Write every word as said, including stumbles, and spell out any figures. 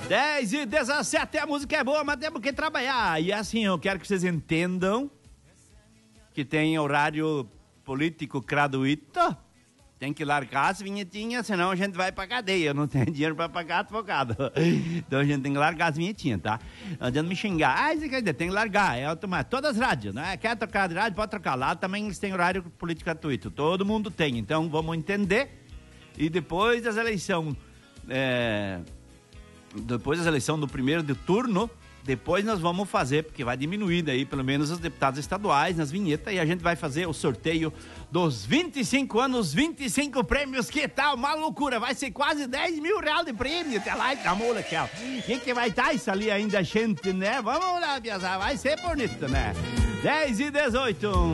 dez e dezessete, a música é boa, mas temos que trabalhar. E assim, eu quero que vocês entendam que tem horário político gratuito. Tem que largar as vinhetinhas, senão a gente vai pra cadeia. Eu não tenho dinheiro pra pagar advogado. Então a gente tem que largar as vinhetinhas, tá? Não adianta me xingar. Ah, isso quer dizer, tem que largar. É automático. Todas as rádios, né? Quer trocar de rádio, pode trocar. Lá também eles têm horário político gratuito. Todo mundo tem. Então vamos entender. E depois das eleições... É... Depois das eleições do primeiro de turno... Depois nós vamos fazer, porque vai diminuir daí, pelo menos os deputados estaduais nas vinhetas, e a gente vai fazer o sorteio dos vinte e cinco anos, vinte e cinco prêmios. Que tal? Uma loucura, vai ser quase dez mil reais de prêmio. Até lá, tá mola, tchau. Quem que vai estar isso ali ainda, gente, né? Vamos lá, Biazar, vai ser bonito, né? dez e dezoito.